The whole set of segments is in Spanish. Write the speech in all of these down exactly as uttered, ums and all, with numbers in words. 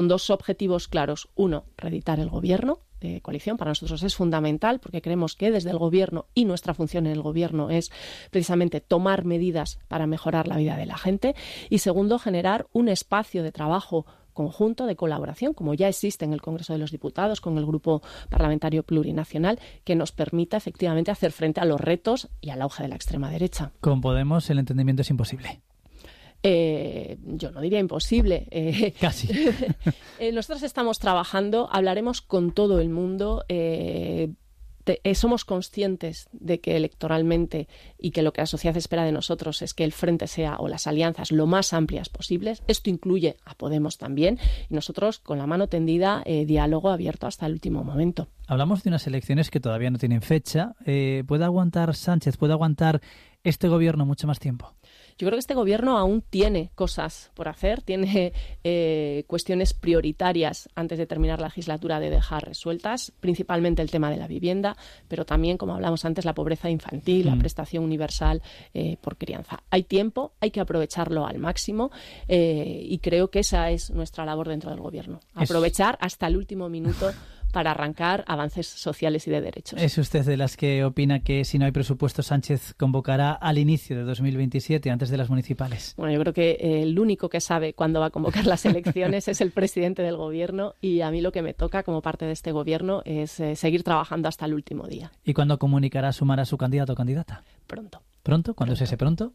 Dos objetivos claros. Uno, reeditar el gobierno de coalición. Para nosotros es fundamental porque creemos que desde el gobierno, y nuestra función en el gobierno es precisamente tomar medidas para mejorar la vida de la gente. Y segundo, generar un espacio de trabajo conjunto, de colaboración, como ya existe en el Congreso de los Diputados con el Grupo Parlamentario Plurinacional, que nos permita efectivamente hacer frente a los retos y al auge de la extrema derecha. Con Podemos el entendimiento es imposible. Eh, yo no diría imposible. Eh, Casi. eh, nosotros estamos trabajando, hablaremos con todo el mundo. Eh, te, eh, somos conscientes de que electoralmente y que lo que la sociedad espera de nosotros es que el frente sea, o las alianzas, lo más amplias posibles. Esto incluye a Podemos también. Y nosotros, con la mano tendida, eh, diálogo abierto hasta el último momento. Hablamos de unas elecciones que todavía no tienen fecha. Eh, ¿Puede aguantar Sánchez, puede aguantar este gobierno mucho más tiempo? Yo creo que este gobierno aún tiene cosas por hacer, tiene eh, cuestiones prioritarias antes de terminar la legislatura de dejar resueltas, principalmente el tema de la vivienda, pero también, como hablamos antes, la pobreza infantil, mm. la prestación universal eh, por crianza. Hay tiempo, hay que aprovecharlo al máximo eh, y creo que esa es nuestra labor dentro del gobierno. Aprovechar es... hasta el último minuto para arrancar avances sociales y de derechos. ¿Es usted de las que opina que si no hay presupuesto Sánchez convocará al inicio de dos mil veintisiete, antes de las municipales? Bueno, yo creo que eh, el único que sabe cuándo va a convocar las elecciones es el presidente del gobierno, y a mí lo que me toca como parte de este gobierno es eh, seguir trabajando hasta el último día. ¿Y cuándo comunicará Sumar a su candidato o candidata? Pronto. ¿Pronto? ¿Cuándo es ese pronto?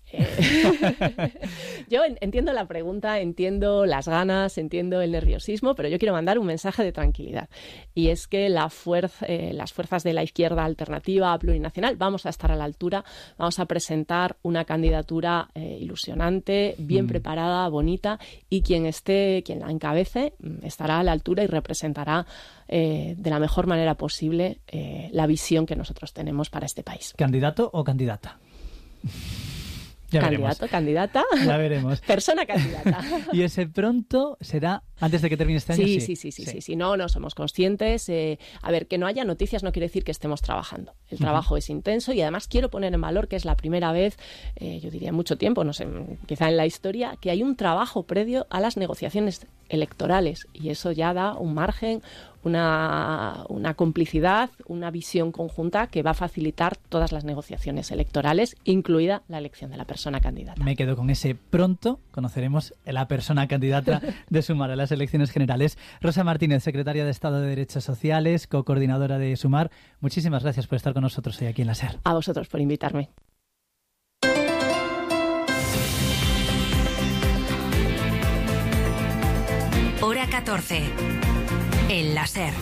Eh, yo entiendo la pregunta, entiendo las ganas, entiendo el nerviosismo, pero yo quiero mandar un mensaje de tranquilidad. Y es que la fuerza, eh, las fuerzas de la izquierda alternativa plurinacional vamos a estar a la altura, vamos a presentar una candidatura eh, ilusionante, bien mm. preparada, bonita, y quien esté, quien la encabece estará a la altura y representará eh, de la mejor manera posible eh, la visión que nosotros tenemos para este país. ¿Candidato o candidata? Ya Candidato, veremos. Candidata. Ya veremos. Persona candidata. ¿Y ese pronto será antes de que termine este año? Sí, sí, sí, sí, sí, sí, sí. No, no, somos conscientes. Eh, a ver, que no haya noticias no quiere decir que estemos trabajando. El trabajo uh-huh. es intenso, y además quiero poner en valor que es la primera vez, eh, yo diría en mucho tiempo, no sé, quizá en la historia, que hay un trabajo previo a las negociaciones electorales, y eso ya da un margen, Una, una complicidad, una visión conjunta que va a facilitar todas las negociaciones electorales, incluida la elección de la persona candidata. Me quedo con ese pronto. Conoceremos la persona candidata de Sumar a las elecciones generales. Rosa Martínez, secretaria de Estado de Derechos Sociales, co-coordinadora de Sumar. Muchísimas gracias por estar con nosotros hoy aquí en la SER. A vosotros por invitarme. Hora catorce. En la SER.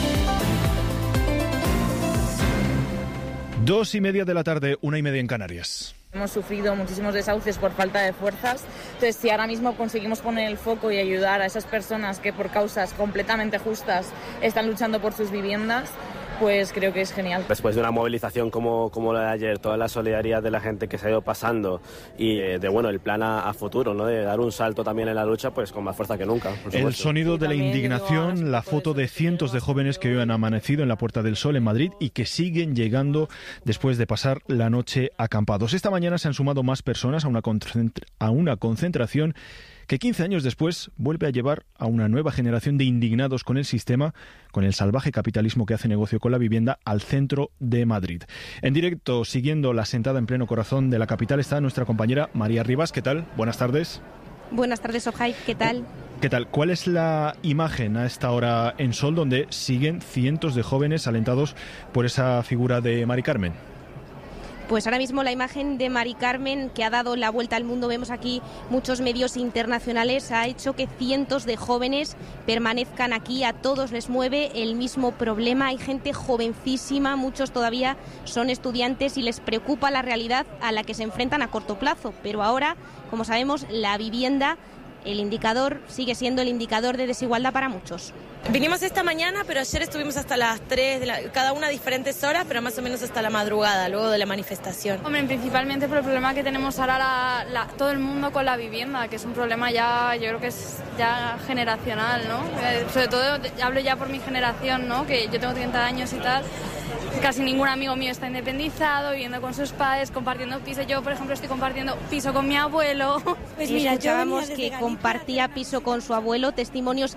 Dos y media de la tarde, una y media en Canarias. Hemos sufrido muchísimos desahucios por falta de fuerzas, entonces si ahora mismo conseguimos poner el foco y ayudar a esas personas que por causas completamente justas están luchando por sus viviendas, pues creo que es genial. Después de una movilización como, como la de ayer, toda la solidaridad de la gente que se ha ido pasando y eh, de bueno el plan a, a futuro, ¿no? De dar un salto también en la lucha, pues con más fuerza que nunca. El sonido de la indignación, la foto de cientos de jóvenes que hoy han amanecido en la Puerta del Sol en Madrid y que siguen llegando después de pasar la noche acampados. Esta mañana se han sumado más personas a una, concentra- a una concentración que quince años después vuelve a llevar a una nueva generación de indignados con el sistema, con el salvaje capitalismo que hace negocio con la vivienda, al centro de Madrid. En directo, siguiendo la sentada en pleno corazón de la capital, está nuestra compañera María Rivas. ¿Qué tal? Buenas tardes. Buenas tardes, Ojai. ¿Qué tal? ¿Qué tal? ¿Cuál es la imagen a esta hora en Sol, donde siguen cientos de jóvenes alentados por esa figura de Mari Carmen? Pues ahora mismo la imagen de Mari Carmen, que ha dado la vuelta al mundo, vemos aquí muchos medios internacionales, ha hecho que cientos de jóvenes permanezcan aquí. A todos les mueve el mismo problema. Hay gente jovencísima, muchos todavía son estudiantes y les preocupa la realidad a la que se enfrentan a corto plazo. Pero ahora, como sabemos, la vivienda, el indicador sigue siendo el indicador de desigualdad para muchos. Vinimos esta mañana, pero ayer estuvimos hasta las tres, de la, cada una a diferentes horas, pero más o menos hasta la madrugada, luego de la manifestación. Hombre, principalmente por el problema que tenemos ahora la, la, todo el mundo con la vivienda, que es un problema ya, yo creo que es ya generacional, ¿no? Eh, sobre todo, hablo ya por mi generación, ¿no? Que yo tengo treinta años y tal, casi ningún amigo mío está independizado, viviendo con sus padres, compartiendo piso. Yo, por ejemplo, estoy compartiendo piso con mi abuelo. Pues mira, escuchábamos que compartía piso con su abuelo, testimonios